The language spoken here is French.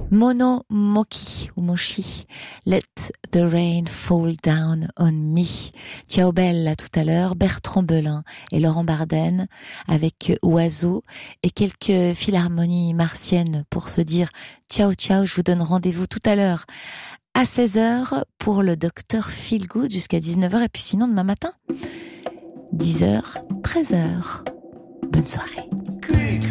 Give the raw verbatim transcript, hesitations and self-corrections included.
Mono Moki ou Moshi, Let the Rain Fall Down on Me. Ciao Belle à tout à l'heure, Bertrand Belin et Laurent Barden avec Oiseau et quelques philharmonies martiennes pour se dire ciao ciao. Je vous donne rendez-vous tout à l'heure à seize heures pour le docteur Feel Good jusqu'à dix-neuf heures et puis sinon demain matin dix heures, treize heures. Bonne soirée.